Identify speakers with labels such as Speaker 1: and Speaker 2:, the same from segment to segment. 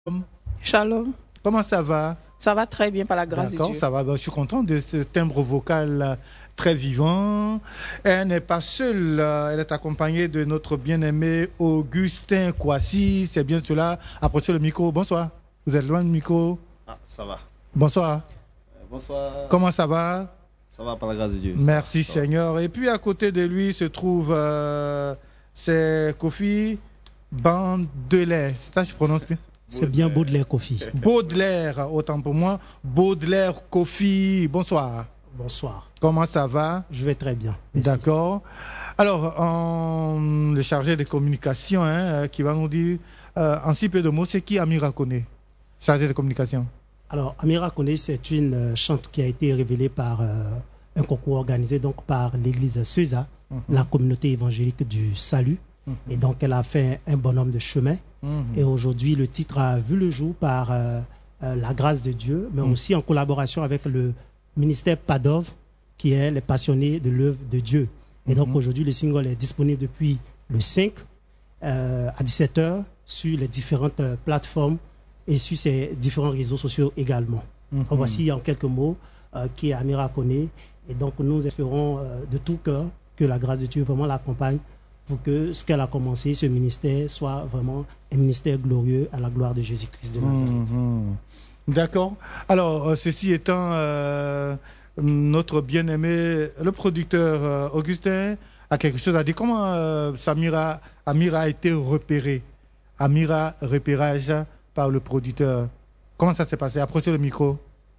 Speaker 1: Shalom.
Speaker 2: Comment ça va?
Speaker 1: Ça va très bien par la grâce de Dieu.
Speaker 2: D'accord, ça va. Je suis content de ce timbre vocal très vivant. Elle n'est pas seule, elle est accompagnée de notre bien-aimé Augustin Kouassi. C'est bien cela. Approchez le micro. Bonsoir. Vous êtes loin du micro?
Speaker 3: Ah, ça va.
Speaker 2: Bonsoir.
Speaker 3: Bonsoir.
Speaker 2: Comment ça va?
Speaker 3: Ça va par la grâce de Dieu.
Speaker 2: Merci
Speaker 3: ça
Speaker 2: Seigneur. Et puis à côté de lui se trouve c'est Kofi Bandelaire. C'est ça, je prononce bien?
Speaker 4: C'est bien Baudelaire Kofi.
Speaker 2: Baudelaire, autant pour moi. Baudelaire Kofi. Bonsoir.
Speaker 4: Bonsoir.
Speaker 2: Comment ça va?
Speaker 4: Je vais très bien.
Speaker 2: D'accord. Alors, le chargé de communication qui va nous dire en si peu de mots, c'est qui Amira Kone, chargé de communication?
Speaker 4: Alors, Amira Kone, c'est une chante qui a été révélée par un concours organisé donc par l'église César, la communauté évangélique du Salut. Et donc, elle a fait un bonhomme de chemin. Et aujourd'hui, le titre a vu le jour par la grâce de Dieu, mais aussi en collaboration avec le ministère PADOV, qui est les passionnés de l'œuvre de Dieu. Et donc, aujourd'hui, le single est disponible depuis le 5 à 17h sur les différentes plateformes et sur ces différents réseaux sociaux également. Donc, voici en quelques mots qui est Amira Kone. Et donc, nous espérons de tout cœur que la grâce de Dieu vraiment l'accompagne pour que ce qu'elle a commencé, ce ministère, soit vraiment un ministère glorieux à la gloire de Jésus-Christ de Nazareth.
Speaker 2: D'accord. Alors, ceci étant, notre bien-aimé, le producteur Augustin, a quelque chose à dire. Comment Amira a été repérée? Amira, repérage par le producteur. Comment ça s'est passé? Approchez le micro.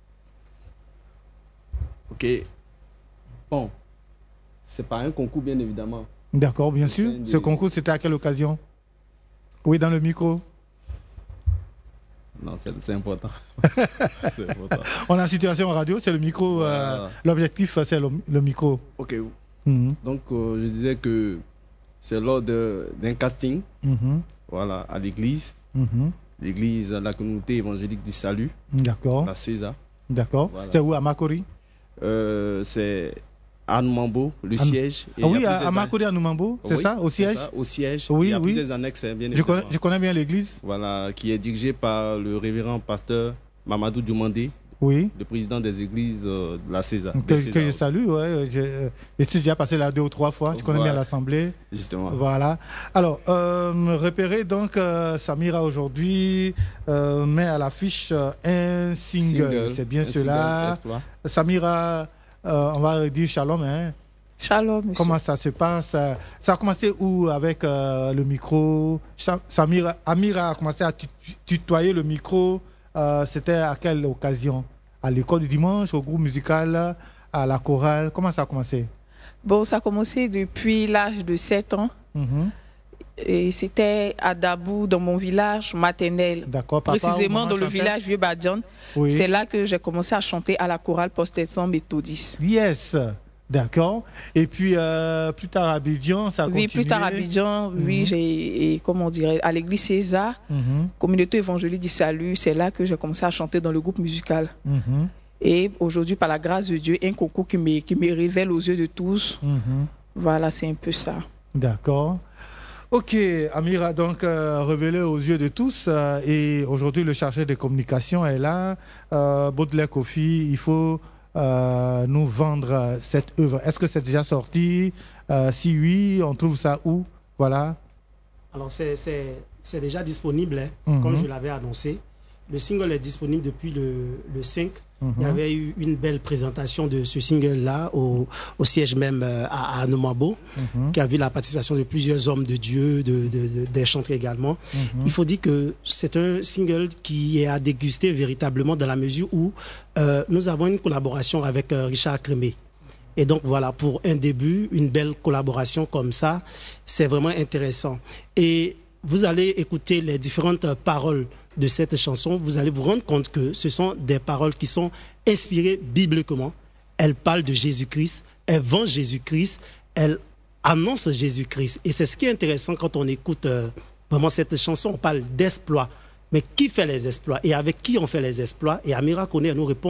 Speaker 3: Ok. Bon, c'est pas un concours, bien évidemment.
Speaker 2: D'accord, bien sûr. Ce concours, c'était à quelle occasion? Oui, dans le micro.
Speaker 3: Non, c'est important. C'est important.
Speaker 2: On a une situation en radio, c'est le micro. Voilà. L'objectif, c'est le micro.
Speaker 3: Ok. Donc, je disais que c'est lors d'un casting, voilà, à l'église. L'église, la communauté évangélique du Salut.
Speaker 2: D'accord.
Speaker 3: La César.
Speaker 2: D'accord. Voilà. C'est où, à Makori?
Speaker 3: C'est à Noumambo, le siège.
Speaker 2: Ah oui, à Makori, à Noumambo, c'est ça, au siège?
Speaker 3: Ça, au siège.
Speaker 2: Oui,
Speaker 3: il y a plusieurs annexes, bien
Speaker 2: évidemment. Je connais bien l'église.
Speaker 3: Voilà, qui est dirigée par le révérend pasteur Mamadou Diomandé,
Speaker 2: oui,
Speaker 3: le président des églises de la César.
Speaker 2: Que je salue, ouais. Je suis déjà passé là 2 ou 3 fois, je connais bien l'assemblée.
Speaker 3: Justement.
Speaker 2: Voilà. Alors, repérer donc Samira aujourd'hui met à l'affiche un single. C'est bien cela. Samira, on va dire shalom.
Speaker 1: Shalom, monsieur.
Speaker 2: Comment ça se passe? Ça a commencé où avec le micro? Amira a commencé à tutoyer le micro. C'était à quelle occasion? À l'école du dimanche, au groupe musical, à la chorale? Comment ça a commencé?
Speaker 1: Bon, ça a commencé depuis l'âge de 7 ans. Et c'était à Dabou, dans mon village maternel.
Speaker 2: D'accord.
Speaker 1: Précisément dans le village Vieux-Badian.
Speaker 2: Oui.
Speaker 1: C'est là que j'ai commencé à chanter à la chorale protestante méthodiste.
Speaker 2: Yes. D'accord. Et puis, plus tard à Abidjan, ça a continué?
Speaker 1: Oui, plus tard à Abidjan, oui, j'ai, comment on dirait, à l'église César, communauté évangélique du Salut, c'est là que j'ai commencé à chanter dans le groupe musical. Et aujourd'hui, par la grâce de Dieu, un concours qui me révèle aux yeux de tous. Voilà, c'est un peu ça.
Speaker 2: D'accord. Ok, Amira, donc révélée aux yeux de tous, et aujourd'hui le chargé de communication est là. Baudelaire Kofi, il faut nous vendre cette œuvre. Est-ce que c'est déjà sorti? Si oui, on trouve ça où? Voilà.
Speaker 4: Alors c'est déjà disponible, comme je l'avais annoncé. Le single est disponible depuis le 5. Il y avait eu une belle présentation de ce single-là au siège même à Noumambo, qui a vu la participation de plusieurs hommes de Dieu, des chanteurs également. Il faut dire que c'est un single qui est à déguster véritablement dans la mesure où nous avons une collaboration avec Richard Crémé. Et donc voilà, pour un début, une belle collaboration comme ça, c'est vraiment intéressant. Et vous allez écouter les différentes paroles de cette chanson, vous allez vous rendre compte que ce sont des paroles qui sont inspirées bibliquement. Elles parlent de Jésus-Christ, elles vendent Jésus-Christ, elles annoncent Jésus-Christ. Et c'est ce qui est intéressant quand on écoute vraiment cette chanson. On parle d'exploits. Mais qui fait les exploits? Et avec qui on fait les exploits? Et Amira Kone nous répond,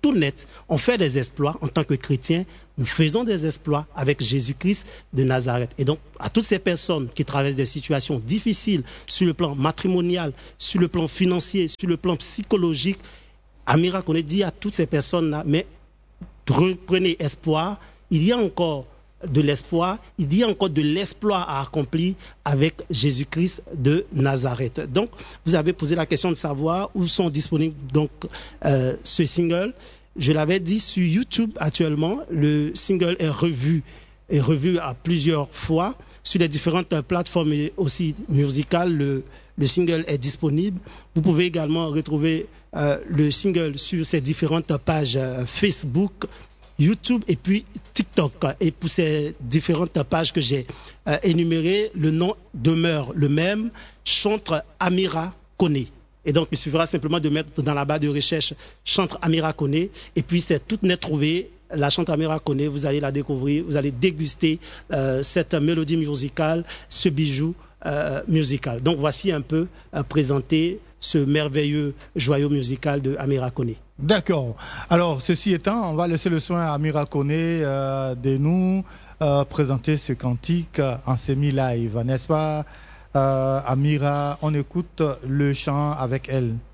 Speaker 4: tout net. On fait des exploits en tant que chrétiens. Nous faisons des exploits avec Jésus-Christ de Nazareth. Et donc, à toutes ces personnes qui traversent des situations difficiles sur le plan matrimonial, sur le plan financier, sur le plan psychologique, Amira Koné dit à toutes ces personnes-là, mais reprenez espoir, il y a encore de l'espoir, il y a encore de l'exploit à accomplir avec Jésus-Christ de Nazareth. Donc, vous avez posé la question de savoir où sont disponibles donc ce single. Je l'avais dit sur YouTube actuellement, le single est revu à plusieurs fois sur les différentes plateformes et aussi musicales. Le single est disponible. Vous pouvez également retrouver le single sur ces différentes pages Facebook, YouTube et puis TikTok. Et pour ces différentes pages que j'ai énumérées, le nom demeure le même, chantre Amira Koné. Et donc, il suffira simplement de mettre dans la barre de recherche chantre Amira Koné. Et puis, c'est tout net trouvé. La chantre Amira Koné, vous allez la découvrir, vous allez déguster cette mélodie musicale, ce bijou musical. Donc, voici un peu présenté ce merveilleux joyau musical de Amira Koné.
Speaker 2: D'accord. Alors, ceci étant, on va laisser le soin à Amira Koné de nous présenter ce cantique en semi-live, n'est-ce pas Amira, on écoute le chant avec elle.